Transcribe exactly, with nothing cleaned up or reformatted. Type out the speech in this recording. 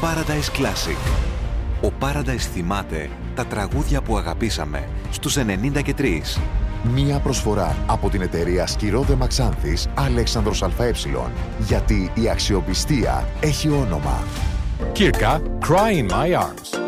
Paradise Classic. Ο Paradise θυμάται τα τραγούδια που αγαπήσαμε στους ενενήντα και τρία. Μία προσφορά από την εταιρεία Σκυρόδε Μαξάνθης Αλέξανδρος ΑΕ. Γιατί η αξιοπιστία έχει όνομα. Kirka, Cry in My Arms.